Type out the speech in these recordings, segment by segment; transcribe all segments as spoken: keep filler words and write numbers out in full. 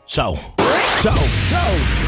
Zo. Zo. Zo.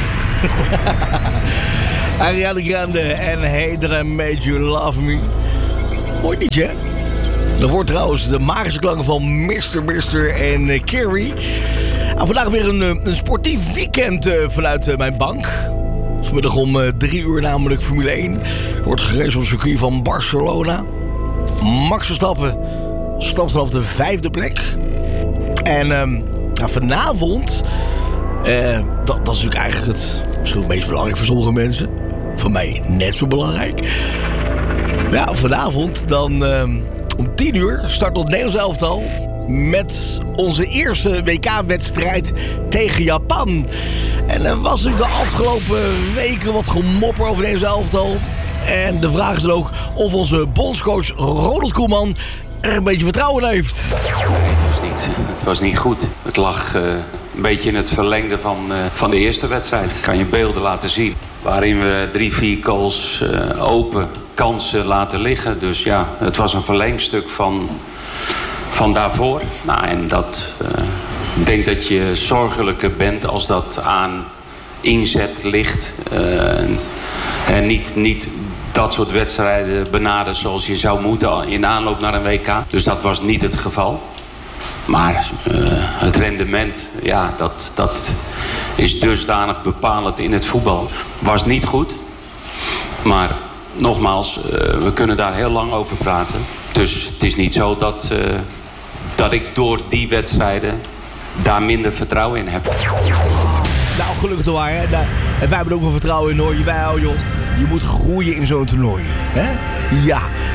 Ariana Grande en Hey That I Made You Love Me. Mooi liedje, hè? Dat wordt trouwens de magische klanken van mister Mister en uh, Carrie. Nou, vandaag weer een, een sportief weekend uh, vanuit uh, mijn bank. Vanmiddag om uh, drie uur namelijk Formule één. Er wordt gereden op het circuit van Barcelona. Max Verstappen stapt vanaf de vijfde plek. En uh, nou, vanavond... Uh, dat, dat is natuurlijk eigenlijk het, misschien het meest belangrijk voor sommige mensen. Voor mij net zo belangrijk. Ja, vanavond dan uh, om tien uur start het Nederlands elftal met onze eerste W K-wedstrijd tegen Japan. En er was natuurlijk de afgelopen weken wat gemopper over het Nederlands elftal. En de vraag is dan ook of onze bondscoach Ronald Koeman er een beetje vertrouwen in heeft. Nee, het was niet, het was niet goed. Het lag uh, een beetje in het verlengde van, uh, van de eerste wedstrijd. Ik kan je beelden laten zien. Waarin we drie, vier goals uh, open kansen laten liggen. Dus ja, het was een verlengstuk van, van daarvoor. Nou, en dat... Uh, ik denk dat je zorgelijker bent als dat aan inzet ligt. Uh, en niet... niet dat soort wedstrijden benaderen zoals je zou moeten in aanloop naar een W K. Dus dat was niet het geval. Maar uh, het rendement, ja, dat, dat is dusdanig bepalend in het voetbal. Was niet goed. Maar nogmaals, uh, we kunnen daar heel lang over praten. Dus het is niet zo dat, uh, dat ik door die wedstrijden daar minder vertrouwen in heb. Nou, gelukkig toch waar, hè? Nou, en wij hebben ook wel vertrouwen in, hoor. Jawel, joh. Je moet groeien in zo'n toernooi, hè? Ja.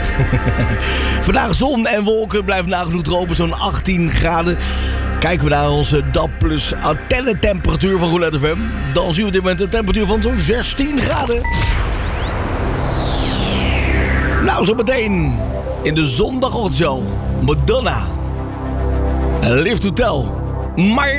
Vandaag zon en wolken, blijven nagenoeg droog, zo'n achttien graden. Kijken we naar onze D A B plus antenne temperatuur van Roulette F M. Dan zien we op dit moment een temperatuur van zo'n zestien graden. Nou, zo meteen in de zondagochtendshow Madonna. Live to Tell. Maar